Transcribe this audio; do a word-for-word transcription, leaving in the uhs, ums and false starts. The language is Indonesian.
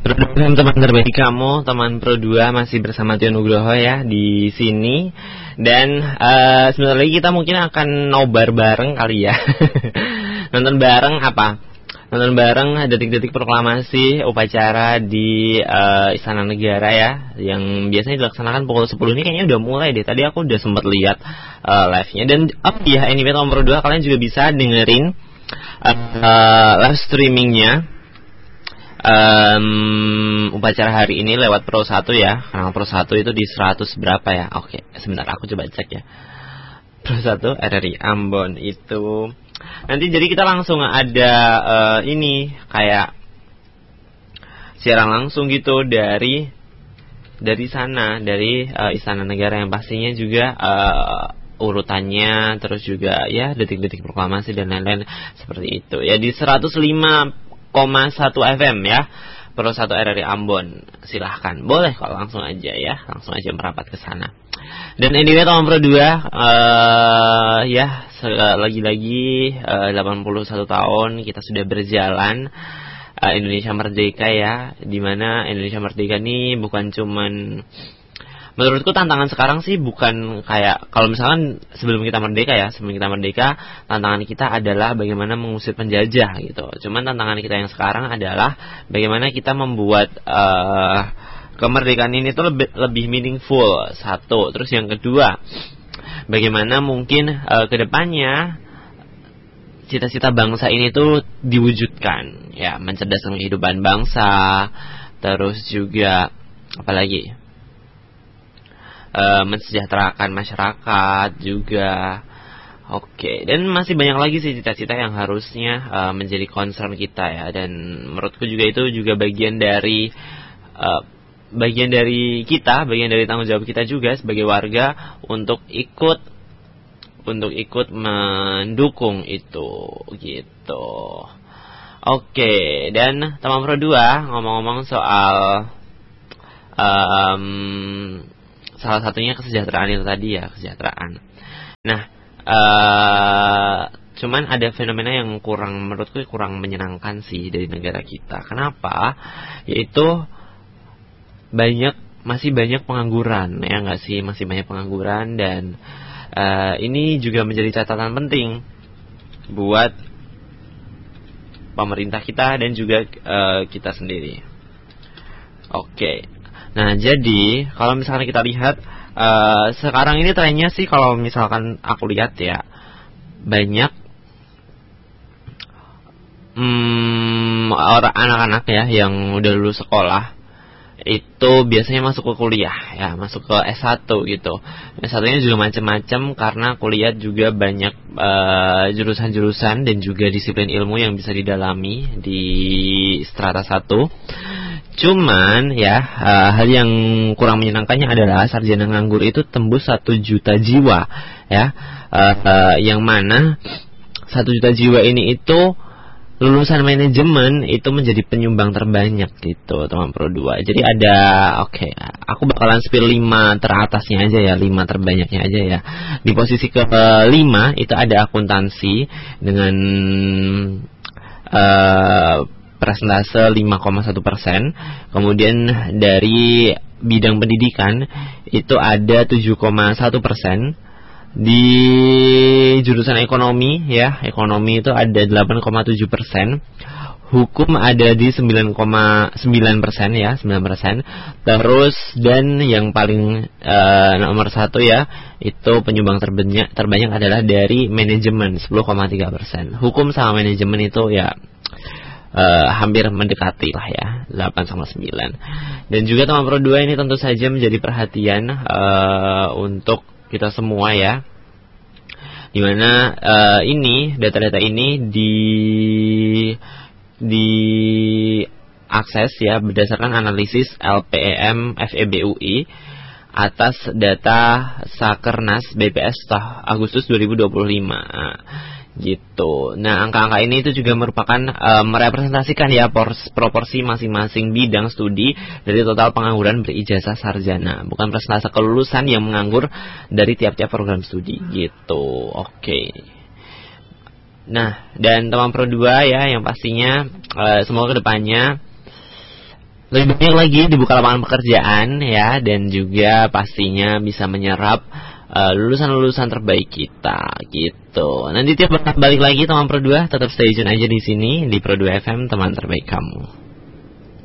Teman terbaik kamu, teman Pro dua masih bersama Tio Nugroho ya di sini. Dan uh, sebentar lagi kita mungkin akan nobar bareng kali ya. Nonton bareng apa? Nonton bareng detik-detik proklamasi upacara di uh, Istana Negara ya, yang biasanya dilaksanakan pukul sepuluh. Ini kayaknya udah mulai deh. Tadi aku udah sempat lihat uh, live-nya. Dan oh iya, anyway teman Pro dua, kalian juga bisa dengerin uh, uh, live streamingnya Um, upacara hari ini lewat Pro satu ya. Kanal Pro satu itu di seratus berapa ya? Oke, sebentar aku coba cek ya. Pro satu R R I Ambon itu nanti jadi kita langsung ada uh, ini kayak siaran langsung gitu dari dari sana, dari uh, Istana Negara, yang pastinya juga uh, urutannya, terus juga ya detik-detik proklamasi dan lain-lain seperti itu. Ya di seratus lima koma satu F M ya, Pro satu R R I Ambon. Silahkan, boleh kalau langsung aja ya, langsung aja merapat ke sana. Dan anyway teman Pro dua, uh, ya lagi-lagi uh, delapan puluh satu tahun kita sudah berjalan, uh, Indonesia Merdeka ya, dimana Indonesia Merdeka ini bukan cuman, menurutku tantangan sekarang sih bukan kayak kalau misalkan sebelum kita merdeka ya, sebelum kita merdeka tantangan kita adalah bagaimana mengusir penjajah gitu. Cuman tantangan kita yang sekarang adalah bagaimana kita membuat uh, kemerdekaan ini tuh lebih, lebih meaningful, satu. Terus yang kedua, bagaimana mungkin uh, kedepannya cita-cita bangsa ini tuh diwujudkan ya, mencerdaskan kehidupan bangsa, terus juga apalagi Uh, mensejahterakan masyarakat juga. Oke, dan masih banyak lagi sih cita-cita yang harusnya uh, menjadi concern kita ya. Dan menurutku juga itu juga bagian dari uh, bagian dari kita, bagian dari tanggung jawab kita juga sebagai warga untuk ikut untuk ikut mendukung itu gitu. Oke, dan teman Pro dua, ngomong-ngomong soal um, salah satunya kesejahteraan itu tadi ya, kesejahteraan. Nah, uh, cuman ada fenomena yang kurang, menurutku kurang menyenangkan sih dari negara kita. Kenapa? Yaitu banyak, masih banyak pengangguran ya nggak sih, masih banyak pengangguran. Dan uh, ini juga menjadi catatan penting buat pemerintah kita dan juga uh, kita sendiri. Oke. Nah, jadi kalau misalkan kita lihat uh, sekarang ini trennya sih, kalau misalkan aku lihat ya, banyak hmm, orang anak-anak ya yang udah lulus sekolah itu biasanya masuk ke kuliah ya, masuk ke S satu gitu. S satu-nya juga macam-macam karena kuliah juga banyak uh, jurusan-jurusan dan juga disiplin ilmu yang bisa didalami di strata satu. Cuman ya, uh, hal yang kurang menyenangkannya adalah sarjana nganggur itu tembus satu juta jiwa ya, uh, uh, yang mana satu juta jiwa ini itu lulusan manajemen itu menjadi penyumbang terbanyak gitu teman Pro dua. Jadi ada, oke, okay, aku bakalan spill lima teratasnya aja ya, lima terbanyaknya aja ya. Di posisi ke lima itu ada akuntansi dengan uh, persentase lima koma satu persen. Kemudian dari bidang pendidikan itu ada tujuh koma satu persen. Di jurusan ekonomi ya, ekonomi itu ada delapan koma tujuh persen. Hukum ada di sembilan koma sembilan persen ya, sembilan persen. Terus dan yang paling uh, nomor satu ya, itu penyumbang terbanyak, terbanyak adalah dari manajemen, sepuluh koma tiga persen. Hukum sama manajemen itu ya Uh, hampir mendekati lah ya, delapan sama sembilan. Dan juga teman Pro dua, ini tentu saja menjadi perhatian uh, untuk kita semua ya, dimana uh, ini data-data ini di di akses ya berdasarkan analisis L P E M F E B U I atas data Sakernas B P S Agustus dua ribu dua puluh lima gitu. Nah, angka-angka ini itu juga merupakan uh, merepresentasikan ya pors, proporsi masing-masing bidang studi dari total pengangguran berijazah sarjana, bukan persentase kelulusan yang menganggur dari tiap-tiap program studi gitu. Oke. Okay. Nah, dan teman Pro dua ya, yang pastinya uh, semoga kedepannya lebih banyak lagi dibuka lapangan pekerjaan ya, dan juga pastinya bisa menyerap uh, lulusan-lulusan terbaik kita gitu. Nanti tiap balik lagi teman Pro dua, tetap stay tune aja di sini di Pro dua F M, teman terbaik kamu.